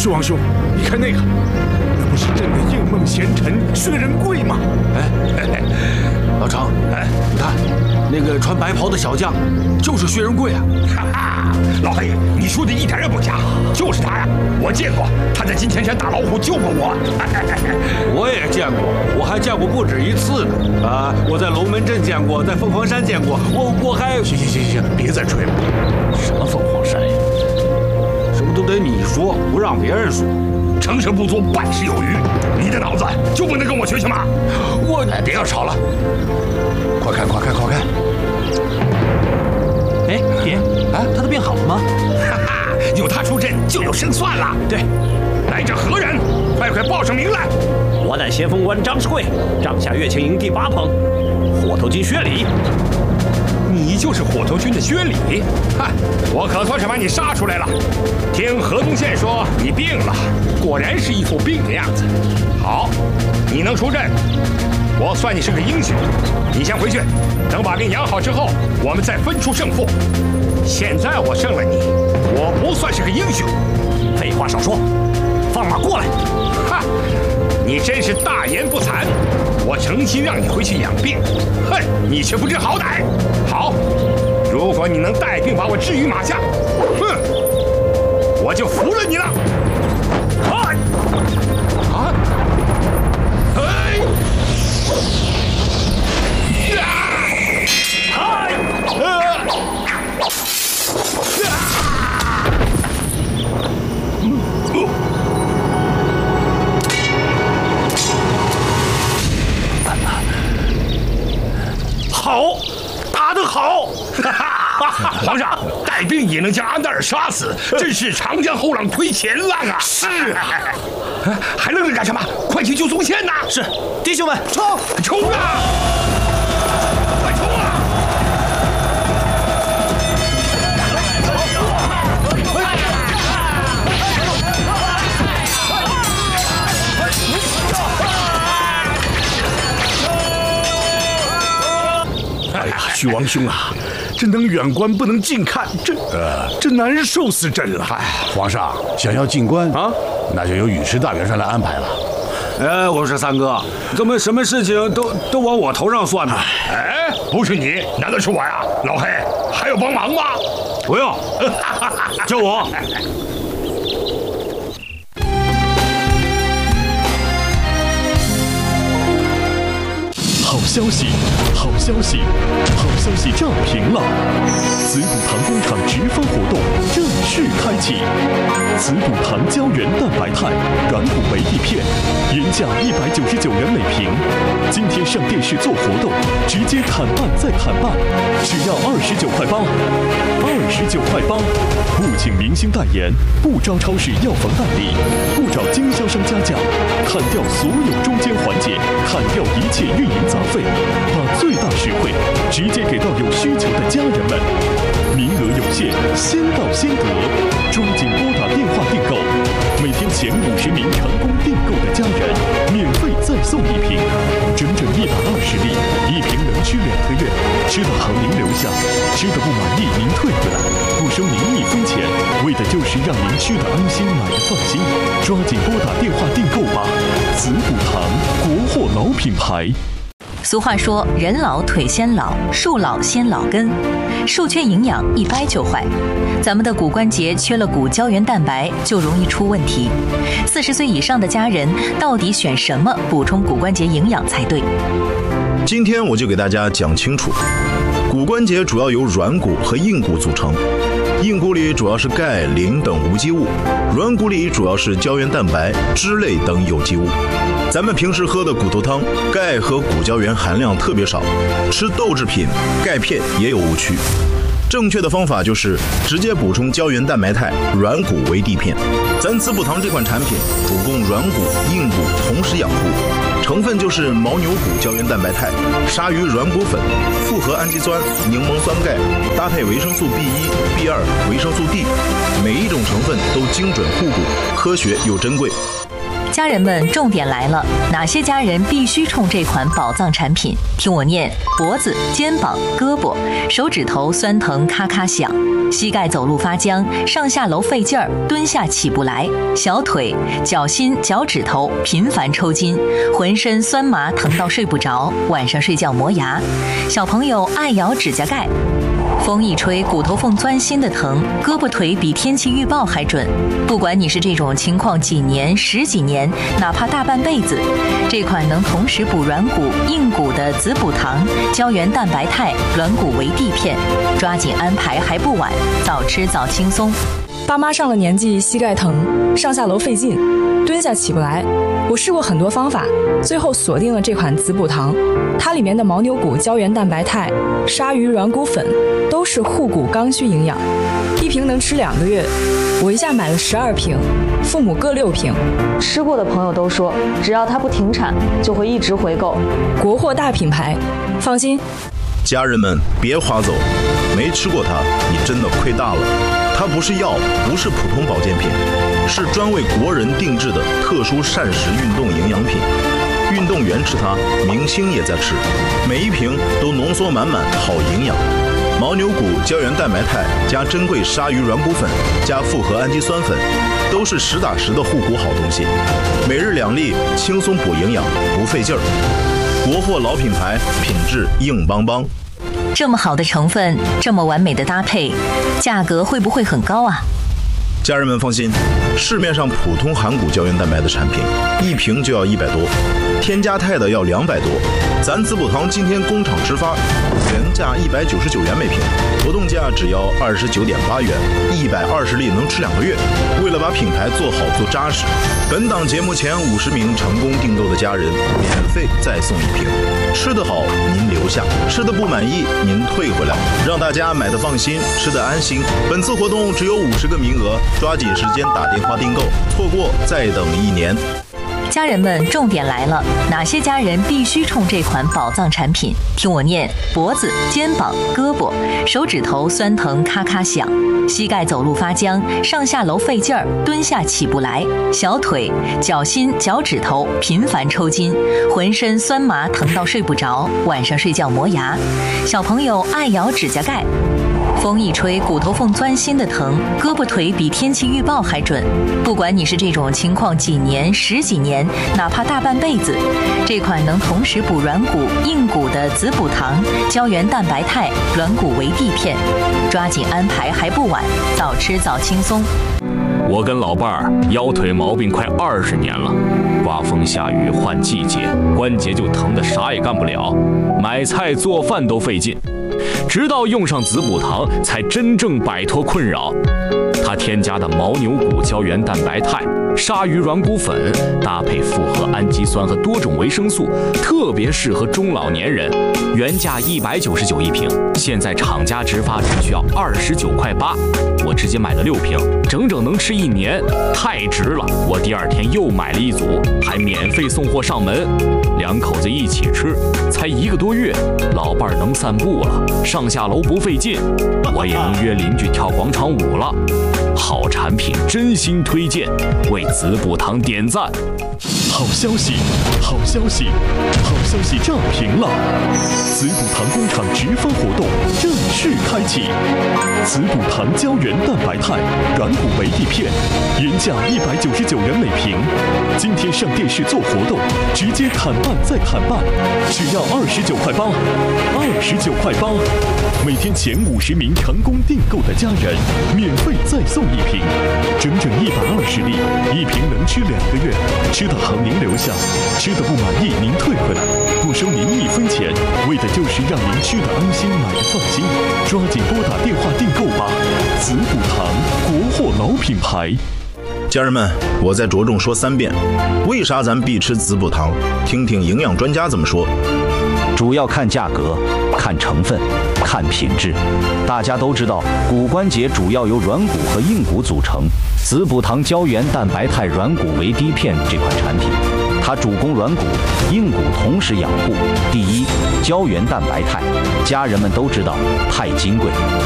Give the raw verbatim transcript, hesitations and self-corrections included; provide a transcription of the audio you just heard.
徐王兄，你看那个，那不是朕的应梦贤臣薛仁贵吗？ 哎哎哎，老常，哎，你看那个穿白袍的小将，就是薛仁贵啊！ 哈哈，老黑，你说的一点也不假，就是他呀！我见过，他在金钱山打老虎救过我。 我也见过，我还见过不止一次呢。啊，我在龙门阵见过，在凤凰山见过，我我还…… 行行行行，别再吹了。什么凤凰山呀？ 什么都得你说，不让别人说。 成事不足，败事有余。你的脑子就不能跟我学学吗？我……哎，别要吵了，快看快看快看！ 哎，爹，啊，他都变好了吗？ 哈哈，有他出阵就有胜算了。 对， 来者何人？快快报上名来！ 我乃先锋官张世贵，帐下乐清营第八棚，火头军薛礼。 你就是火头军的薛礼？哈，我可算是把你杀出来了。听河东县说你病了，果然是一副病的样子。好，你能出阵，我算你是个英雄。你先回去，等把病养好之后，我们再分出胜负。现在我胜了你，我不算是个英雄。 废话少说，放马过来！ 哈，你真是大言不惭！我诚心让你回去养病，哼，你却不知好歹。好，如果你能带病把我置于马下，哼，我就服了你了。哎，啊，哎，呀，哎，呃，好，打得好！哈哈，皇上，带兵也能将安德尔杀死，真是长江后浪推前浪啊！是啊，还愣着干什么？快去救宗宪呐！ 是，弟兄们，冲！ 冲啊！快冲啊！ 哎呀，徐王兄啊，这能远观不能近看，这呃这难受死朕了。 哎，皇上想要进关啊，那就由尉迟大元帅来安排了。 哎，我说三哥，怎么什么事情都都往我头上算呢？ 哎，不是你，难道是我呀？老黑，还要帮忙吗？ 不用，就我。 好消息，好消息，好消息炸屏了！紫补堂工厂直发活动正式开启，紫补堂胶原蛋白肽软骨维 D 片，原价一百九十九元每瓶，今天上电视做活动，直接砍半再砍半，只要二十九块八，二十九块八，不请明星代言，不招超市药房代理，不找经销商加价，砍掉所有中间环节，砍掉一切运营杂费，把最大实惠直接给到有需求的家人们。名额有限，先到先得，抓紧拨打电话订购。每天前五十名成功订购的家人，免费再送一瓶，整整一百二十粒，一瓶能吃两个月。吃的好您留下，吃的不满意您退回来，不收您一分钱，为的就是让您吃的安心，买的放心。抓紧拨打电话订购吧，紫补堂，国货老品牌。 俗话说，人老腿先老，树老先老根，树缺营养一掰就坏。咱们的骨关节缺了骨胶原蛋白，就容易出问题。四十岁以上的家人，到底选什么补充骨关节营养才对？ 今天我就给大家讲清楚，骨关节主要由软骨和硬骨组成。硬骨里主要是钙、磷等无机物，软骨里主要是胶原蛋白、脂类等有机物。咱们平时喝的骨头汤，钙和骨胶原含量特别少，吃豆制品、钙片也有误区。正确的方法就是直接补充胶原蛋白肽软骨维 D 片。咱滋补堂这款产品主供软骨、硬骨同时养护，成分就是牦牛骨胶原蛋白肽、鲨鱼软骨粉、复合氨基酸、柠檬酸钙，搭配维生素 B 一、B 二、维生素 D， 每一种成分都精准护骨，科学又珍贵。 家人们，重点来了，哪些家人必须冲这款宝藏产品？听我念：脖子、肩膀、胳膊、手指头酸疼咔咔响，膝盖走路发僵，上下楼费劲儿，蹲下起不来，小腿、脚心、脚趾头频繁抽筋，浑身酸麻疼到睡不着，晚上睡觉磨牙，小朋友爱咬指甲盖。风一吹，骨头缝钻心的疼，胳膊腿比天气预报还准。不管你是这种情况几年、十几年，哪怕大半辈子，这款能同时补软骨、硬骨的子补糖、胶原蛋白肽、软骨维 D 片，抓紧安排还不晚，早吃早轻松。 爸妈上了年纪，膝盖疼，上下楼费劲，蹲下起不来。我试过很多方法，最后锁定了这款子补糖。它里面的牦牛骨胶原蛋白肽、鲨鱼软骨粉都是护骨刚需营养，一瓶能吃两个月。我一下买了十二瓶，父母各六瓶。 吃过的朋友都说，只要它不停产，就会一直回购。 国货大品牌，放心。 家人们别划走，没吃过它，你真的亏大了。它不是药，不是普通保健品，是专为国人定制的特殊膳食运动营养品。运动员吃它，明星也在吃，每一瓶都浓缩满满好营养。牦牛骨胶原蛋白肽加珍贵鲨鱼软骨粉加复合氨基酸粉，都是实打实的护骨好东西。每日两粒，轻松补营养，不费劲儿。国货老品牌，品质硬邦邦。 这么好的成分，这么完美的搭配，价格会不会很高啊？ 家人们放心，市面上普通含骨胶原蛋白的产品，一瓶就要一百多，添加肽的要两百多。咱子补堂今天工厂直发，原价一百九十九元每瓶，活动价只要二十九点八元，一百二十粒能吃两个月。为了把品牌做好做扎实，本档节目前五十名成功订购的家人，免费再送一瓶。吃得好您留下，吃得不满意您退回来，让大家买得放心，吃得安心。本次活动只有五十个名额，抓紧时间打电话订购，错过再等一年。 家人们，重点来了，哪些家人必须冲这款宝藏产品？听我念：脖子、肩膀、胳膊、手指头酸疼咔咔响，膝盖走路发僵，上下楼费劲儿，蹲下起不来，小腿、脚心、脚趾头频繁抽筋，浑身酸麻疼到睡不着，晚上睡觉磨牙，小朋友爱咬指甲盖。风一吹，骨头缝钻心的疼，胳膊腿比天气预报还准。不管你是这种情况几年、十几年，哪怕大半辈子，这款能同时补软骨、硬骨的子补糖、胶原蛋白肽、软骨维 D 片，抓紧安排还不晚，早吃早轻松。 我跟老伴儿腰腿毛病快二十年了，刮风下雨换季节，关节就疼得啥也干不了，买菜做饭都费劲。直到用上子补堂，才真正摆脱困扰。它添加的牦牛骨胶原蛋白肽、鲨鱼软骨粉，搭配复合氨基酸和多种维生素，特别适合中老年人。原价一百九十九一瓶，现在厂家直发只需要二十九块八，我直接买了六瓶，整整能吃一年，太值了！我第二天又买了一组，还免费送货上门，两口子一起吃，才一个多月，老伴儿能散步了，上下楼不费劲，我也能约邻居跳广场舞了。好产品，真心推荐，为子补堂点赞。 好消息，好消息，好消息炸屏了！子补堂工厂直发活动正式开启，子补堂胶原蛋白肽软骨维 D 片，原价一百九十九元每瓶，今天上电视做活动，直接砍半再砍半，只要二十九块八，二十九块八，每天前五十名成功订购的家人，免费再送一瓶，整整一百二十粒，一瓶能吃两个月，吃得好您留下，吃得不满意您退回来，不收您一分钱，为的就是让您吃得安心，买得放心。抓紧拨打电话订购吧！子补堂，国货老品牌。 家人们，我再着重说三遍，为啥咱必吃子补堂？听听营养专家怎么说。 主要看价格，看成分，看品质。大家都知道，骨关节主要由软骨和硬骨组成。子补堂胶原蛋白肽软骨维 D 片这款产品，它主攻软骨、硬骨同时养护。第一，胶原蛋白肽，家人们都知道，太金贵。